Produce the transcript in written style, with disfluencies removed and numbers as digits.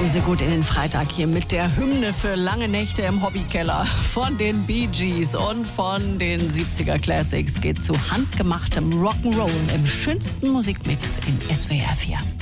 Kommen Sie gut in den Freitag hier mit der Hymne für lange Nächte im Hobbykeller von den Bee Gees und von den 70er Classics geht zu handgemachtem Rock'n'Roll im schönsten Musikmix in SWR 4.